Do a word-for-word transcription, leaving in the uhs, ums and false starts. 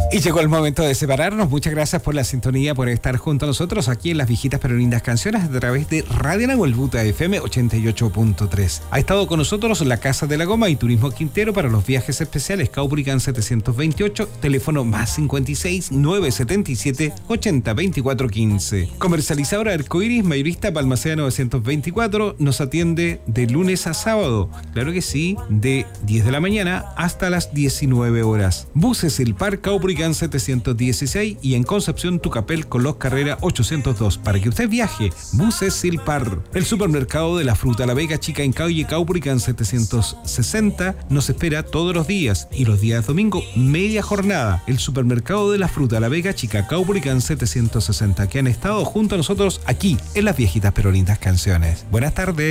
Y llegó el momento de separarnos. Muchas gracias por la sintonía, por estar junto a nosotros aquí en las viejitas pero lindas canciones a través de Radio Nahuelbuta F M ochenta y ocho punto tres. Ha estado con nosotros la Casa de la Goma y Turismo Quintero para los viajes especiales Caupolicán setecientos veintiocho, teléfono más cincuenta y seis, novecientos setenta y siete, ochenta, veinticuatro, quince. Comercializadora Arcoiris, mayorista Balmaceda novecientos veinticuatro, nos atiende de lunes a sábado, claro que sí, de diez de la mañana hasta las diecinueve horas. Buses El Par Caupolicán setecientos dieciséis y en Concepción Tucapel Colós Carrera ochocientos dos para que usted viaje. Buses Silpar. El supermercado de la fruta La Vega Chica en calle Caupolicán setecientos sesenta nos espera todos los días y los días domingo media jornada. El supermercado de la fruta La Vega Chica Caupolicán setecientos sesenta que han estado junto a nosotros aquí en las viejitas pero lindas canciones. Buenas tardes.